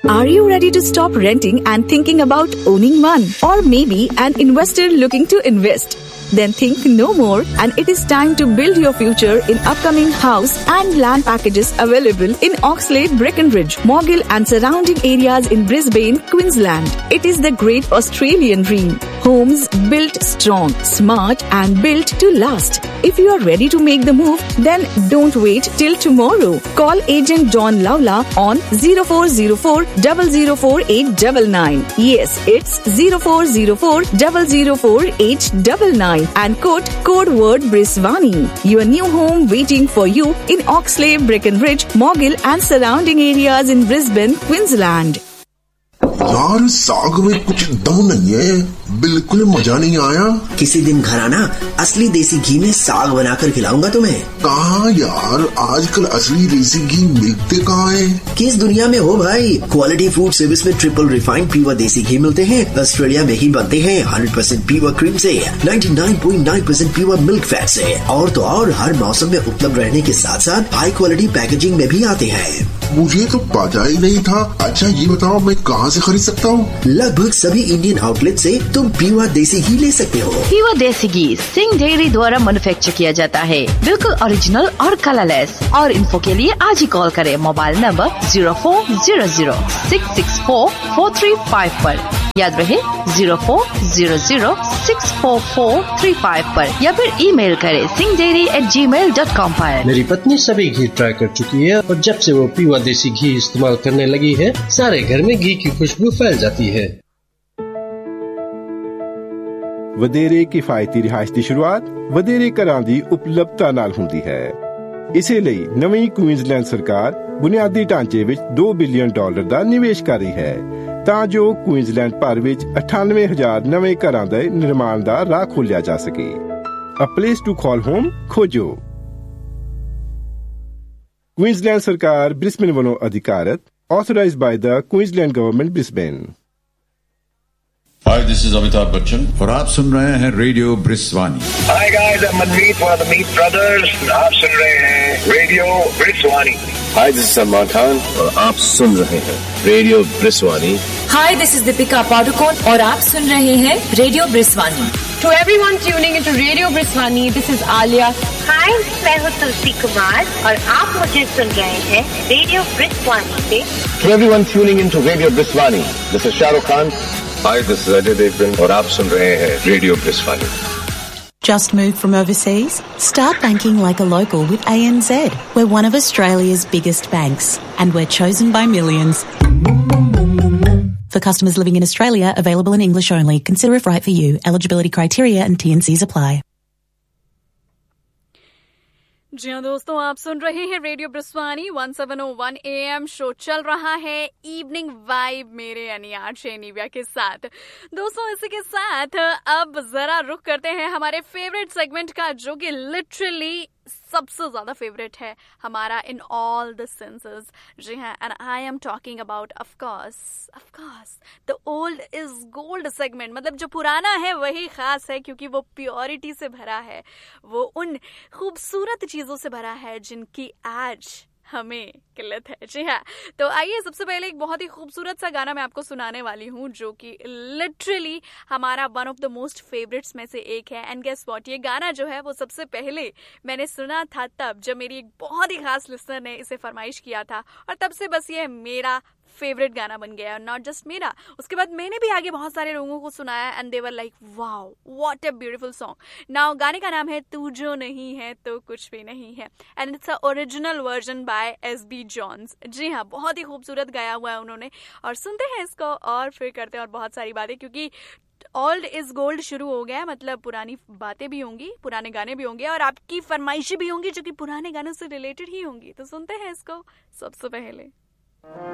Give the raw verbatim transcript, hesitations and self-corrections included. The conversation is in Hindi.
Are you ready to stop renting and thinking about owning one? Or maybe an investor looking to invest? Then think no more, and it is time to build your future in upcoming house and land packages available in Oxlade, Breckenridge, Morgill and surrounding areas in Brisbane, Queensland. It is the great Australian dream. Homes built strong, smart and built to last. If you are ready to make the move, then don't wait till tomorrow. Call agent John Lawla on zero four zero four, zero zero four eight nine nine. Yes, it's zero four zero four, zero zero four eight nine nine. And quote code word Briswani. Your new home waiting for you in Oxlade, Breckenridge, Morgill and surrounding areas in Brisbane, Queensland. यार साग में कुछ दम नहीं है, बिल्कुल मजा नहीं आया। किसी दिन घर आना, असली देसी घी में साग बनाकर खिलाऊंगा तुम्हें। कहाँ यार, आजकल असली देसी घी मिलते कहाँ है? किस दुनिया में हो भाई। क्वालिटी फूड सर्विस में ट्रिपल रिफाइंड प्योर देसी घी मिलते हैं। ऑस्ट्रेलिया में ही बनते हैं, हंड्रेड परसेंट प्योर क्रीम से, ninety nine point nine percent pure milk fat से। और तो और हर मौसम में उपलब्ध रहने के साथ साथ हाई क्वालिटी पैकेजिंग में भी आते हैं। मुझे तो पता ही नहीं था। अच्छा ये बताओ मैं कहाँ से खरीद सकता हूँ? लगभग सभी इंडियन आउटलेट से तुम प्योर देसी घी ले सकते हो। प्योर देसी घी सिंह डेयरी द्वारा मैन्युफैक्चर किया जाता है, बिल्कुल ओरिजिनल और कलरलेस। और इन्फो के लिए आज ही कॉल करें mobile number zero four zero zero six six four four three five पर। याद रहे zero four zero zero six four four three five पर, या फिर ईमेल करें सिंह डेयरी एट जी मेल डॉट कॉम पर। मेरी पत्नी सभी घी ट्राई कर चुकी है और जब से वो प्योर देसी घी इस्तेमाल करने लगी है, सारे घर में घी की खुशबू फैल जाती है। ਵਧੇਰੇ ਕਿਫਾਇਤੀ ਰਿਹਾਇਸ਼ ਦੀ ਸ਼ੁਰੂਆਤ ਵਧੇਰੇ ਘਰਾਂ ਦੀ ਉਪਲਬਧਤਾ ਨਾਲ ਹੁੰਦੀ ਹੈ। ਇਸੇ ਲਈ ਨਵੀਂ ਕੁਈਨਜ਼ਲੈਂਡ ਸਰਕਾਰ ਬੁਨਿਆਦੀ ਢਾਂਚੇ ਵਿੱਚ ਦੋ ਬਿਲੀਅਨ ਡਾਲਰ ਦਾ ਨਿਵੇਸ਼ ਕਰ ਰਹੀ ਹੈ, ਤਾਂ ਜੋ ਕੁਈਨਜ਼ਲੈਂਡ ਭਰ ਵਿੱਚ ਅਠਾਨਵੇਂ ਹਜ਼ਾਰ ਨਵੇਂ ਘਰਾਂ ਦੇ ਨਿਰਮਾਣ ਦਾ ਰਾਹ ਖੋਲ੍ਹਿਆ ਜਾ ਸਕੇ। ਅ ਪਲੇਸ ਟੂ ਕਾਲ ਹੋਮ ਖੋਜੋ। ਕੁਈਨਜ਼ਲੈਂਡ ਸਰਕਾਰ ਬ੍ਰਿਸਬੇਨ ਵੱਲੋਂ ਅਧਿਕਾਰਤ, authorized by the Queensland Government, Brisbane. Hi, this is Amitabh Bachchan और आप सुन रहे हैं radio ब्रिस्वानी। Hi guys, I'm Manmeet one of the Meat Brothers. आप सुन रहे हैं radio ब्रिस्वानी। Hi, this is Salman Khan और आप सुन रहे हैं radio ब्रिस्वानी। Hi, this is Deepika Padukone और आप सुन रहे हैं radio ब्रिस्वानी। To everyone tuning into Radio Briswani, this is Alia. Hi, मैं हूँ तुलसी कुमार और आप मुझे सुन रहे हैं रेडियो ब्रिस्वानी से। To everyone tuning into Radio Briswani, this is Shah Rukh Khan. Hi, this is Ajay Devgan और आप सुन रहे हैं radio ब्रिस्वानी। Just moved from overseas? Start banking like a local with A N Z. We're one of Australia's biggest banks and we're chosen by millions. For customers living in Australia, available in English only. Consider if right for you. Eligibility criteria and T and Cs apply. जी हाँ दोस्तों, आप सुन रहे हैं radio ब्रिस्वानी one seven O one A M. Show चल रहा है इवनिंग वाइब मेरे अनियार शेनिविया के साथ। दोस्तों इसी के साथ अब जरा रुख करते हैं हमारे फेवरेट सेगमेंट का, जो कि लिटरली सबसे ज्यादा फेवरेट है हमारा इन ऑल द सेंसेस। जी हाँ, and I am talking about of course of course the old is gold segment. मतलब जो पुराना है वही खास है, क्योंकि वो प्योरिटी से भरा है, वो उन खूबसूरत चीजों से भरा है जिनकी आज हमें किल्लत है। जी हाँ, तो आइए सबसे पहले एक बहुत ही खूबसूरत सा गाना मैं आपको सुनाने वाली हूँ, जो कि लिटरली हमारा one of the most favourites में से एक है। एंड गेस व्हाट, ये गाना जो है वो सबसे पहले मैंने सुना था तब जब मेरी एक बहुत ही खास लिसनर ने इसे फरमाइश किया था, और तब से बस ये मेरा फेवरेट गाना बन गया। नॉट जस्ट मेरा, उसके बाद मैंने भी आगे बहुत सारे लोगों को सुनाया and they were like wow what a beautiful song. Now गाने का नाम है तू जो नहीं है तो कुछ भी नहीं है, and it's a original version by S B Johns. जी हाँ, बहुत ही खूबसूरत गाया हुआ है उन्होंने। और सुनते हैं इसको और फिर करते हैं और बहुत सारी बातें, क्योंकि ओल्ड इज गोल्ड शुरू हो गया है। मतलब पुरानी बातें भी होंगी, पुराने गाने भी होंगे और आपकी फरमाइशें भी होंगी जो कि पुराने गानों से रिलेटेड ही होंगी। तो सुनते हैं इसको सबसे पहले।